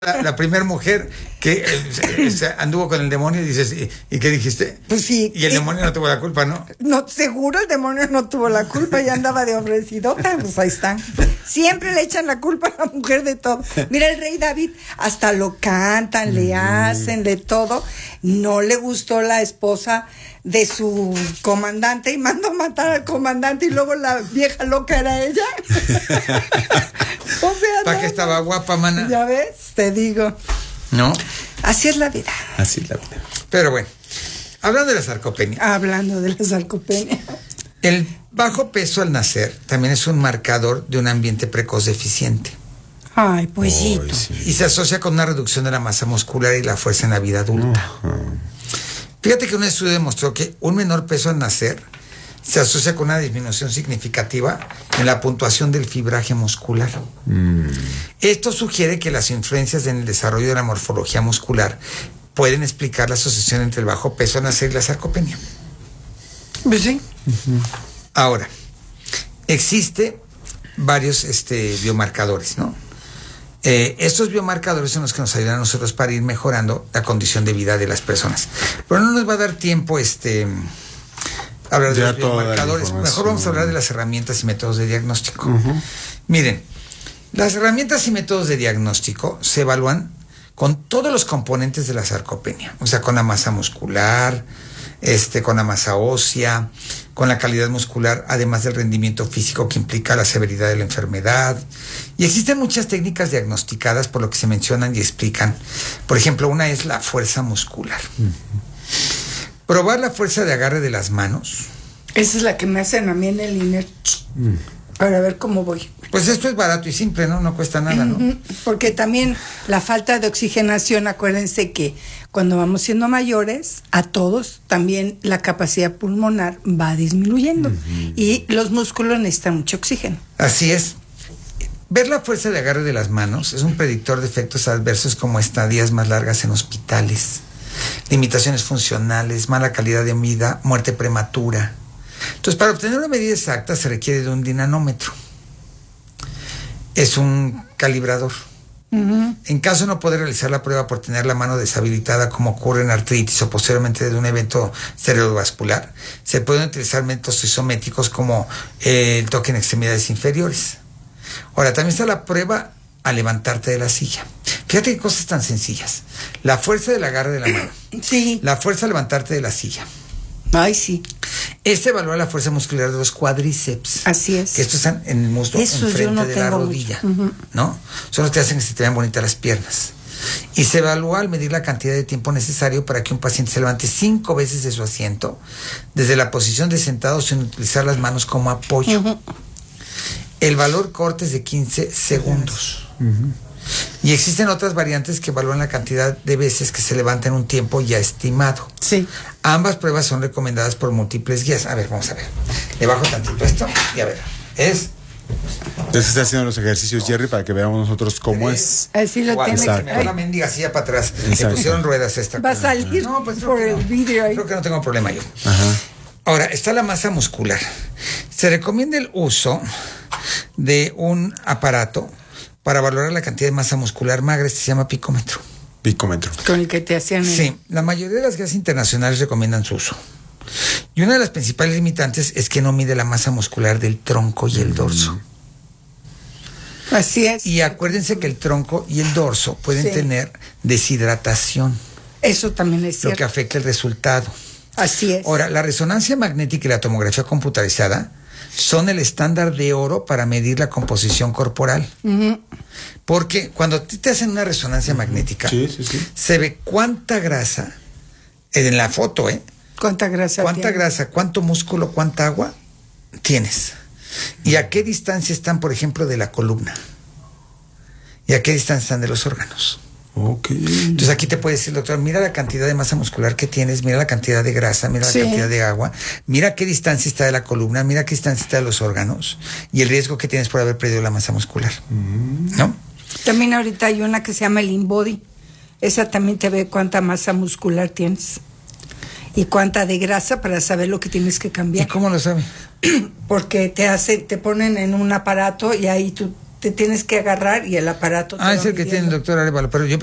la primera mujer que anduvo con el demonio y dices, ¿y qué dijiste? Pues sí. Y el demonio no tuvo la culpa, ¿no? No, seguro el demonio no tuvo la culpa, ya andaba de ofrecidota, pues ahí está. Siempre le echan la culpa a la mujer de todo. Mira, el rey David, hasta lo cantan, le hacen, de todo. No le gustó la esposa de su comandante y mandó matar al comandante y luego la vieja loca era ella. O sea, ¿Para qué estaba guapa, mana? Ya ves, te digo. ¿No? Así es la vida. Así es la vida. Pero bueno, hablando de la sarcopenia. Hablando de la sarcopenia. El bajo peso al nacer también es un marcador de un ambiente precoz deficiente. Ay, poesito. Ay, sí. Y se asocia con una reducción de la masa muscular y la fuerza en la vida adulta. Fíjate que un estudio demostró que un menor peso al nacer se asocia con una disminución significativa en la puntuación del fibraje muscular. Esto sugiere que las influencias en el desarrollo de la morfología muscular pueden explicar la asociación entre el bajo peso al nacer y la sarcopenia. Pues sí. Ahora, existe varios biomarcadores, ¿no? Estos biomarcadores son los que nos ayudan a nosotros para ir mejorando la condición de vida de las personas. Pero no nos va a dar tiempo hablar de los biomarcadores. Mejor vamos a hablar de las herramientas y métodos de diagnóstico. Miren, las herramientas y métodos de diagnóstico se evalúan con todos los componentes de la sarcopenia, o sea, con la masa muscular, con la masa ósea, con la calidad muscular, además del rendimiento físico que implica la severidad de la enfermedad. Y existen muchas técnicas diagnosticadas por lo que se mencionan y explican. Por ejemplo, una es la fuerza muscular. Probar la fuerza de agarre de las manos. Esa es la que me hacen a mí en el INER. Para ver cómo voy. Pues esto es barato y simple, ¿no? No cuesta nada, ¿no? Porque también la falta de oxigenación, acuérdense que cuando vamos siendo mayores, a todos también la capacidad pulmonar va disminuyendo. Y los músculos necesitan mucho oxígeno. Así es. Ver la fuerza de agarre de las manos es un predictor de efectos adversos como estadías más largas en hospitales, limitaciones funcionales, mala calidad de vida, muerte prematura. Entonces, para obtener una medida exacta se requiere de un dinanómetro. Es un calibrador. En caso de no poder realizar la prueba por tener la mano deshabilitada, como ocurre en artritis o posteriormente de un evento cerebrovascular, se pueden utilizar métodos isométricos como el toque en extremidades inferiores. Ahora, también está la prueba a levantarte de la silla. Fíjate qué cosas tan sencillas. La fuerza del agarre de la mano. Sí. La fuerza a levantarte de la silla. Ay, sí. Evalúa la fuerza muscular de los cuádriceps. Así es. Que estos están en el muslo enfrente de la rodilla, ¿no? Son los que hacen que se te vean bonitas las piernas. Y se evalúa al medir la cantidad de tiempo necesario para que un paciente se levante 5 veces de su asiento, desde la posición de sentado sin utilizar las manos como apoyo. El valor corte es de 15 segundos. Y existen otras variantes que evalúan la cantidad de veces que se levanta en un tiempo ya estimado. Sí. Ambas pruebas son recomendadas por múltiples guías. A ver, vamos a ver. Le bajo tantito esto y a ver. Entonces está haciendo los ejercicios, Jerry, para que veamos nosotros cómo es. Así lo tiene que me una mendiga silla para atrás. Le pusieron ruedas esta. Va a salir por el vídeo ahí. Creo que no tengo problema yo. Ahora, está la masa muscular. Se recomienda el uso de un aparato para valorar la cantidad de masa muscular magra. Se llama picómetro. Picómetro. Con el que te hacían. Sí, la mayoría de las guías internacionales recomiendan su uso. Y una de las principales limitantes es que no mide la masa muscular del tronco y el dorso. Así es. Y acuérdense que el tronco y el dorso pueden tener deshidratación. Eso también es cierto. Lo que afecta el resultado. Así es. Ahora, la resonancia magnética y la tomografía computarizada son el estándar de oro para medir la composición corporal. Porque cuando te hacen una resonancia magnética, se ve cuánta grasa, en la foto, ¿Cuánta grasa? Cuánto músculo, cuánta agua tienes. Y a qué distancia están, por ejemplo, de la columna. Y a qué distancia están de los órganos. Entonces aquí te puede decir, doctor, mira la cantidad de masa muscular que tienes, mira la cantidad de grasa, mira la cantidad de agua, mira qué distancia está de la columna, mira qué distancia está de los órganos y el riesgo que tienes por haber perdido la masa muscular. ¿No? También ahorita hay una que se llama el InBody. Esa también te ve cuánta masa muscular tienes y cuánta de grasa para saber lo que tienes que cambiar. ¿Y cómo lo sabe? Porque te ponen en un aparato y ahí tú te tienes que agarrar y el aparato te Ah, va es el que tiene el midiendo. doctor Arevalo, pero yo